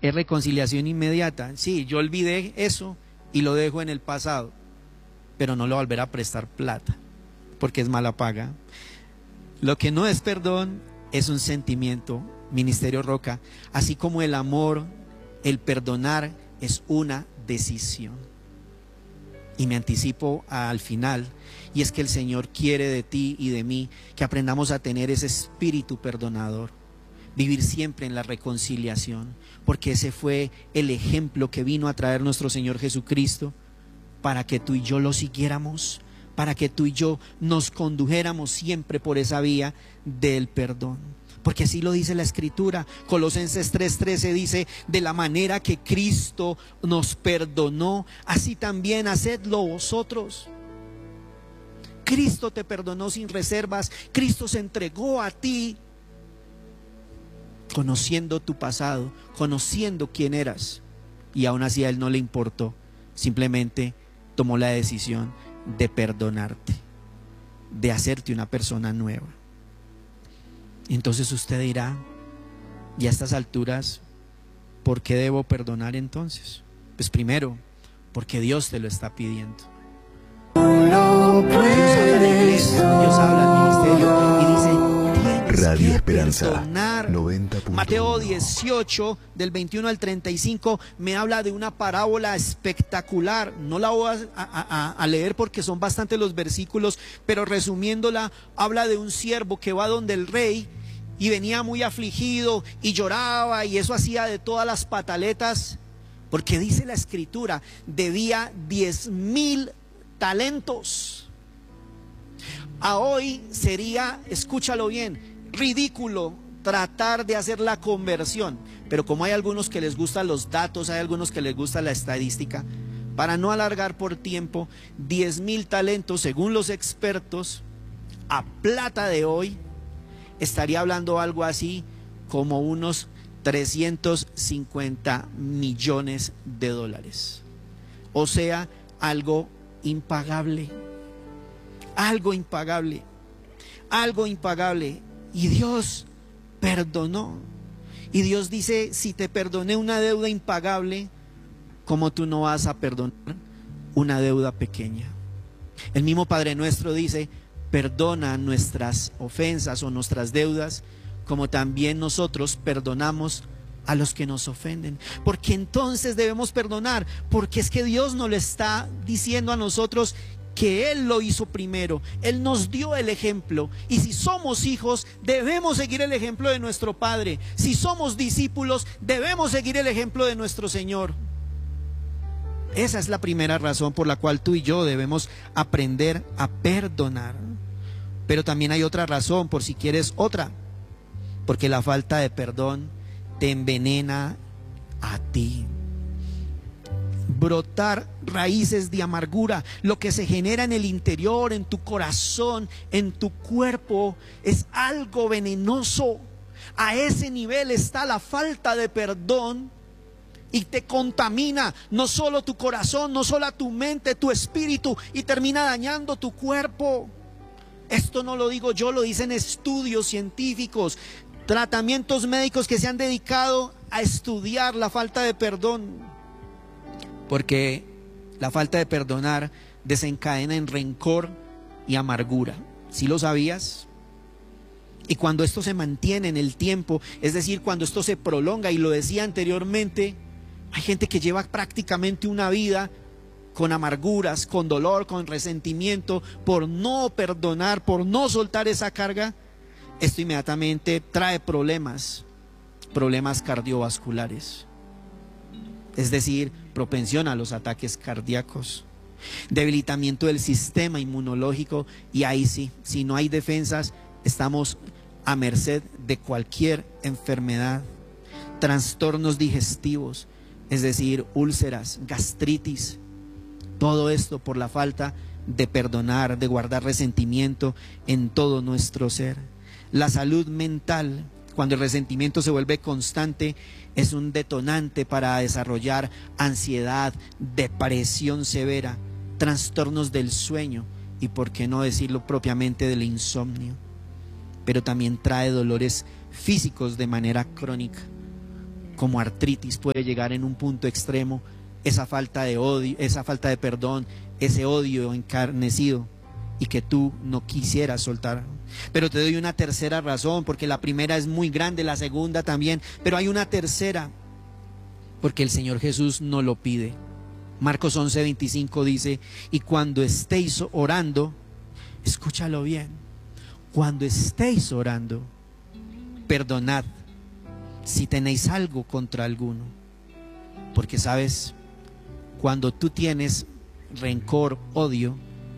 es reconciliación inmediata. Sí, yo olvidé eso y lo dejo en el pasado, pero no le volveré a prestar plata, porque es mala paga. Lo que no es perdón es un sentimiento, Ministerio Roca, así como el amor, el perdonar es una decisión. Y me anticipo al final, y es que el Señor quiere de ti y de mí que aprendamos a tener ese espíritu perdonador, vivir siempre en la reconciliación, porque ese fue el ejemplo que vino a traer nuestro Señor Jesucristo, para que tú y yo lo siguiéramos, para que tú y yo nos condujéramos siempre por esa vía del perdón. Porque así lo dice la Escritura. Colosenses 3:13 dice: de la manera que Cristo nos perdonó, así también hacedlo vosotros. Cristo te perdonó sin reservas. Cristo se entregó a ti, conociendo tu pasado, conociendo quién eras, y aún así a Él no le importó. Simplemente tomó la decisión de perdonarte, de hacerte una persona nueva. Entonces usted dirá, y a estas alturas, ¿por qué debo perdonar entonces? Pues primero, porque Dios te lo está pidiendo. Dios habla al ministerio y dice: Radio Esperanza, perdonar. 90.1. Mateo 18, del 21 al 35, me habla de una parábola espectacular. No la voy a leer porque son bastantes los versículos, pero resumiéndola, habla de un siervo que va donde el rey y venía muy afligido y lloraba, y eso hacía de todas las pataletas, porque dice la Escritura, debía 10,000 talentos. A hoy sería, escúchalo bien, ridículo tratar de hacer la conversión, pero como hay algunos que les gustan los datos, hay algunos que les gusta la estadística, para no alargar por tiempo, 10,000 talentos, según los expertos, a plata de hoy, estaría hablando algo así como unos 350 millones de dólares. O sea, algo impagable, algo impagable, algo impagable. Y Dios perdonó. Y Dios dice: si te perdoné una deuda impagable, ¿cómo tú no vas a perdonar una deuda pequeña? El mismo Padre Nuestro dice: perdona nuestras ofensas o nuestras deudas, como también nosotros perdonamos a los que nos ofenden. Porque entonces debemos perdonar, porque es que Dios nos lo está diciendo a nosotros, que Él lo hizo primero. Él nos dio el ejemplo, y si somos hijos debemos seguir el ejemplo de nuestro Padre. Si somos discípulos debemos seguir el ejemplo de nuestro Señor. Esa es la primera razón por la cual tú y yo debemos aprender a perdonar. Pero también hay otra razón, por si quieres otra, porque la falta de perdón te envenena a ti. Brotar raíces de amargura, lo que se genera en el interior, en tu corazón, en tu cuerpo, es algo venenoso. A ese nivel está la falta de perdón, y te contamina no solo tu corazón, no solo tu mente, tu espíritu, y termina dañando tu cuerpo. Esto no lo digo yo, lo dicen estudios científicos, tratamientos médicos que se han dedicado a estudiar la falta de perdón. Porque la falta de perdonar desencadena en rencor y amargura. ¿Sí lo sabías? Y cuando esto se mantiene en el tiempo, es decir, cuando esto se prolonga, y lo decía anteriormente, hay gente que lleva prácticamente una vida con amarguras, con dolor, con resentimiento, por no perdonar, por no soltar esa carga. Esto inmediatamente trae problemas cardiovasculares, es decir, propensión a los ataques cardíacos, debilitamiento del sistema inmunológico, y ahí sí, si no hay defensas, estamos a merced de cualquier enfermedad, trastornos digestivos, es decir, úlceras, gastritis. Todo esto por la falta de perdonar, de guardar resentimiento en todo nuestro ser. La salud mental, cuando el resentimiento se vuelve constante, es un detonante para desarrollar ansiedad, depresión severa, trastornos del sueño y, por qué no decirlo propiamente, del insomnio. Pero también trae dolores físicos de manera crónica, como artritis puede llegar en un punto extremo, esa falta de odio, esa falta de perdón, ese odio encarnecido, y que tú no quisieras soltar. Pero te doy una tercera razón, porque la primera es muy grande, la segunda también, pero hay una tercera, porque el Señor Jesús no lo pide. Marcos 11:25 dice: y cuando estéis orando, escúchalo bien, cuando estéis orando, perdonad si tenéis algo contra alguno. Porque sabes, cuando tú tienes rencor, odio,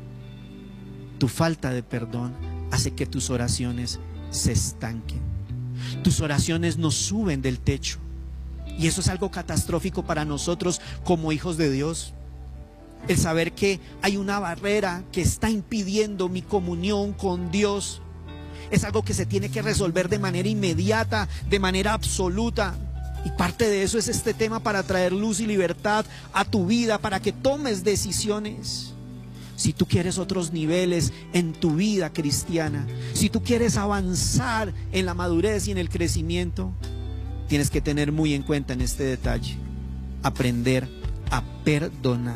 tu falta de perdón hace que tus oraciones se estanquen. Tus oraciones no suben del techo. Y eso es algo catastrófico para nosotros como hijos de Dios. El saber que hay una barrera que está impidiendo mi comunión con Dios es algo que se tiene que resolver de manera inmediata, de manera absoluta. Y parte de eso es este tema, para traer luz y libertad a tu vida, para que tomes decisiones. Si tú quieres otros niveles en tu vida cristiana, si tú quieres avanzar en la madurez y en el crecimiento, tienes que tener muy en cuenta en este detalle: aprender a perdonar.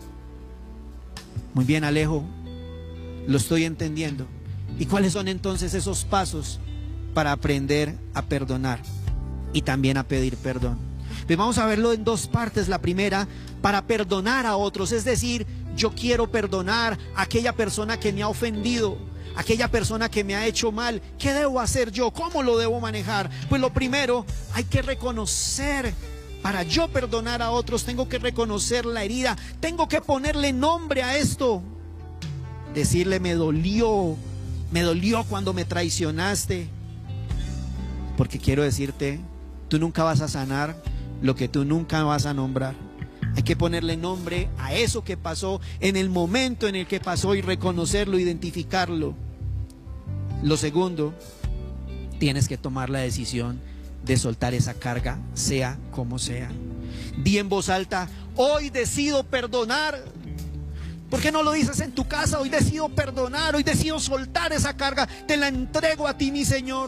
Muy bien, Alejo, lo estoy entendiendo. ¿Y cuáles son entonces esos pasos para aprender a perdonar y también a pedir perdón? Pues vamos a verlo en dos partes. La primera, para perdonar a otros, es decir, yo quiero perdonar a aquella persona que me ha ofendido, aquella persona que me ha hecho mal. ¿Qué debo hacer yo? ¿Cómo lo debo manejar? Pues lo primero, hay que reconocer. Para yo perdonar a otros, tengo que reconocer la herida, tengo que ponerle nombre a esto, decirle: me dolió cuando me traicionaste. Porque quiero decirte, tú nunca vas a sanar lo que tú nunca vas a nombrar. Hay que ponerle nombre a eso que pasó en el momento en el que pasó y reconocerlo, identificarlo. Lo segundo, tienes que tomar la decisión de soltar esa carga, sea como sea. Di en voz alta: hoy decido perdonar. ¿Por qué no lo dices en tu casa? Hoy decido perdonar, hoy decido soltar esa carga, te la entrego a ti, mi Señor.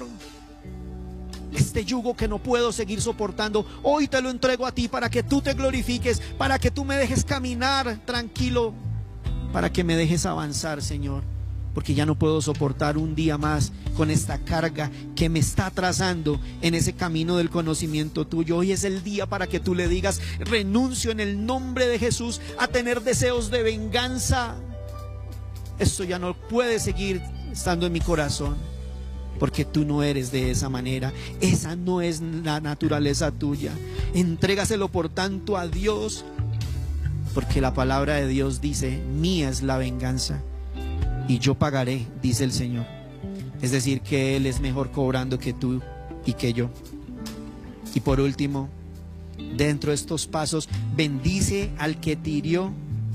Este yugo que no puedo seguir soportando, hoy te lo entrego a ti, para que tú te glorifiques, para que tú me dejes caminar tranquilo, para que me dejes avanzar, Señor. Porque ya no puedo soportar un día más con esta carga que me está atrasando en ese camino del conocimiento tuyo. Hoy es el día para que tú le digas: renuncio en el nombre de Jesús a tener deseos de venganza. Esto ya no puede seguir estando en mi corazón, porque tú no eres de esa manera. Esa no es la naturaleza tuya. Entrégaselo por tanto a Dios, porque la palabra de Dios dice: mía es la venganza y yo pagaré, dice el Señor. Es decir, que Él es mejor cobrando que tú y que yo. Y por último, dentro de estos pasos, bendice al que te hirió.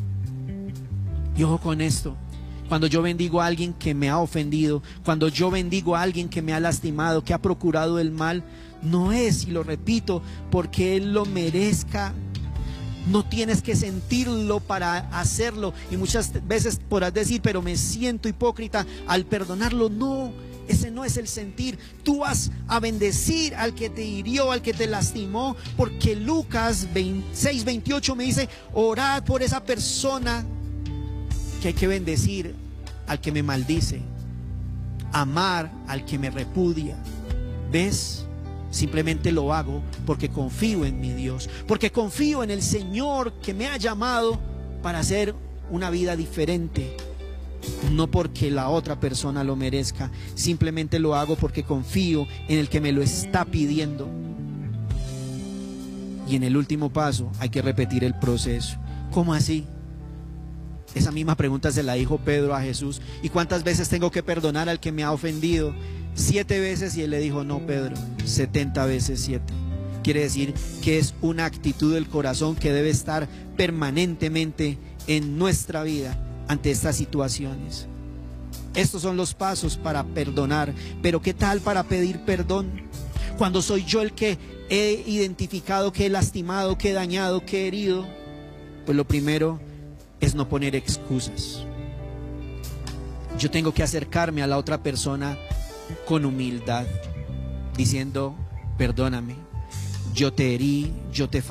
Y ojo con esto: cuando yo bendigo a alguien que me ha ofendido, cuando yo bendigo a alguien que me ha lastimado, que ha procurado el mal, no es, y lo repito, porque él lo merezca. No tienes que sentirlo para hacerlo. Y muchas veces podrás decir: pero me siento hipócrita al perdonarlo. No, ese no es el sentir. Tú vas a bendecir al que te hirió, al que te lastimó, porque Lucas 6:28 me dice: orad por esa persona. Que hay que bendecir al que me maldice, amar al que me repudia. ¿Ves? Simplemente lo hago porque confío en mi Dios, porque confío en el Señor que me ha llamado para hacer una vida diferente. No porque la otra persona lo merezca, simplemente lo hago porque confío en el que me lo está pidiendo. Y en el último paso hay que repetir el proceso. ¿Cómo así? Esa misma pregunta se la dijo Pedro a Jesús: ¿y cuántas veces tengo que perdonar al que me ha ofendido? 7 veces. Y él le dijo: no, Pedro, 70 veces 7. Quiere decir que es una actitud del corazón que debe estar permanentemente en nuestra vida ante estas situaciones. Estos son los pasos para perdonar. Pero ¿qué tal para pedir perdón? Cuando soy yo el que he identificado que he lastimado, que he dañado, que he herido, pues lo primero es no poner excusas. Yo tengo que acercarme a la otra persona con humildad, diciendo: perdóname. yo te herí, yo te